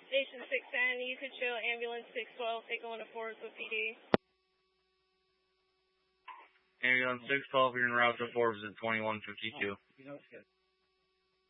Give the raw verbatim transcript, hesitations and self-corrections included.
Station six ten, you could show ambulance six twelve, take one to Forbes with P D. Ambulance six twelve, you're en route to Forbes at twenty-one fifty-two.